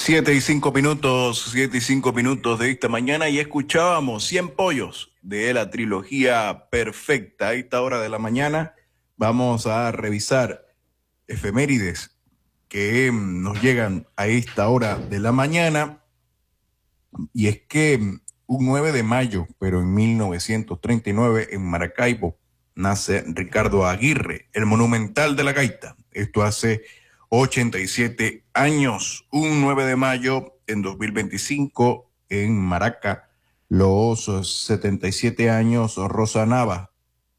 7 y 5 minutos de esta mañana y escuchábamos 100 pollos de la trilogía perfecta. A esta hora de la mañana vamos a revisar efemérides que nos llegan a esta hora de la mañana. Y es que un 9 de mayo, pero en 1939, en Maracaibo, nace Ricardo Aguirre, el monumental de la gaita. Esto hace 87 años. Un 9 de mayo en 2025, en Maraca, los 77 años, Rosa Nava.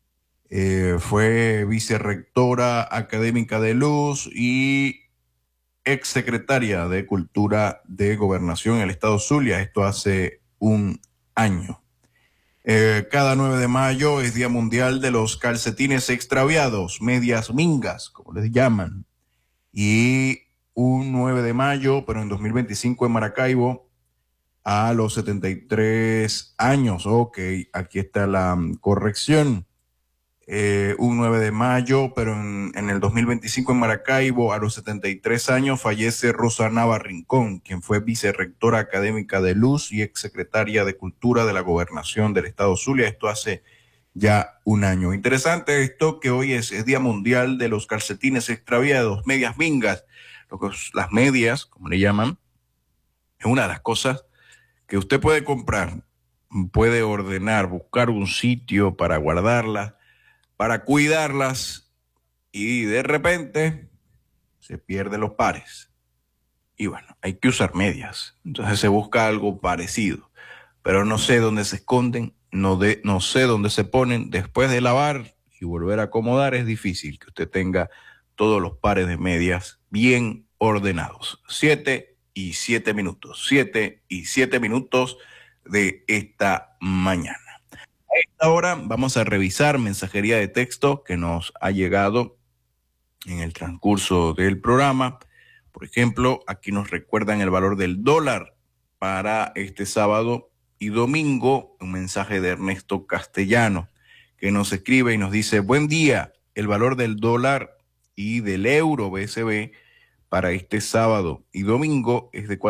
Fue vicerrectora académica de Luz y exsecretaria de Cultura de Gobernación en el estado Zulia. Esto hace un año. Cada 9 de mayo es Día Mundial de los Calcetines Extraviados, medias mingas, como les llaman. Y un 9 de mayo, pero en 2025 en Maracaibo, a los 73 años. Ok, aquí está la corrección. Un 9 de mayo, pero en el 2025 en Maracaibo, a los 73 años, fallece Rosa Nava Rincón, quien fue vicerrectora académica de Luz y exsecretaria de Cultura de la Gobernación del estado Zulia. Esto hace ya un año. Interesante esto que hoy es Día Mundial de los Calcetines Extraviados, medias mingas. Las medias, como le llaman, es una de las cosas que usted puede comprar, puede ordenar, buscar un sitio para guardarlas, para cuidarlas, y de repente se pierden los pares. Y bueno, hay que usar medias. Entonces se busca algo parecido, pero no sé dónde se esconden, no sé dónde se ponen. Después de lavar y volver a acomodar es difícil que usted tenga todos los pares de medias bien ordenados. 7 y 7 minutos. 7 y 7 minutos de esta mañana. Ahora vamos a revisar mensajería de texto que nos ha llegado en el transcurso del programa. Por ejemplo, aquí nos recuerdan el valor del dólar para este sábado y domingo. Un mensaje de Ernesto Castellano que nos escribe y nos dice: buen día, el valor del dólar y del euro BCB para este sábado y domingo es de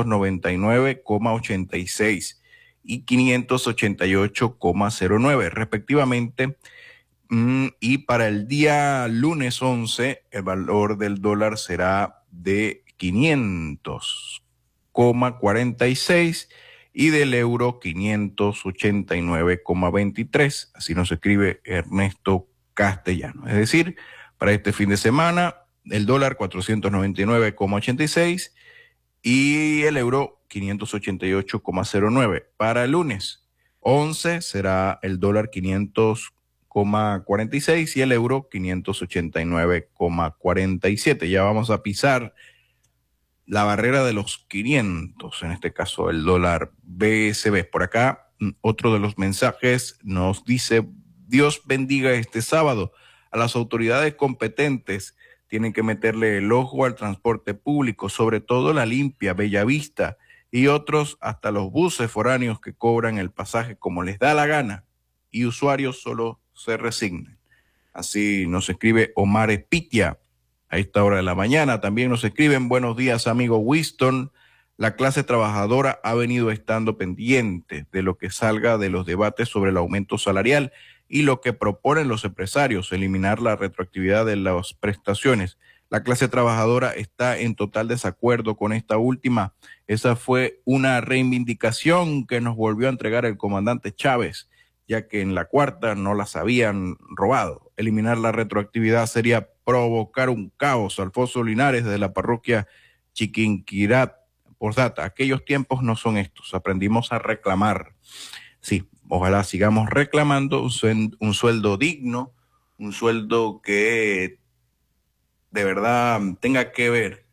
499,86 y 588,09 respectivamente. Y para el día lunes 11, el valor del dólar será de 500,46 y del euro 589,23. Así nos escribe Ernesto Castellano. Es decir, para este fin de semana, el dólar 499,86 y el euro 588,09. Para el lunes 11 será el dólar 500,46 y el euro 589,47. Ya vamos a pisar la barrera de los 500, en este caso el dólar BSB. Por acá, otro de los mensajes nos dice: Dios bendiga este sábado a las autoridades competentes. Tienen que meterle el ojo al transporte público, sobre todo la Limpia, Bellavista y otros, hasta los buses foráneos que cobran el pasaje como les da la gana y usuarios solo se resignan. Así nos escribe Omar Espitia a esta hora de la mañana. También nos escriben: buenos días, amigo Winston. La clase trabajadora ha venido estando pendiente de lo que salga de los debates sobre el aumento salarial y lo que proponen los empresarios, eliminar la retroactividad de las prestaciones. La clase trabajadora está en total desacuerdo con esta última. Esa fue una reivindicación que nos volvió a entregar el comandante Chávez, ya que en la cuarta no las habían robado. Eliminar la retroactividad sería provocar un caos. Alfonso Linares, de la parroquia Chiquinquirá. Postdata, aquellos tiempos no son estos. Aprendimos a reclamar. Sí, ojalá sigamos reclamando un sueldo digno, un sueldo que de verdad tenga que ver